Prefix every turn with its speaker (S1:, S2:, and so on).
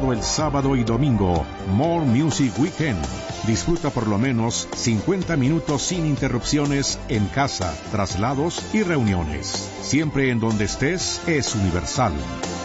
S1: solo el sábado y domingo. More Music Weekend. Disfruta por lo menos 50 minutos sin interrupciones en casa, traslados y reuniones. Siempre en donde estés es Universal.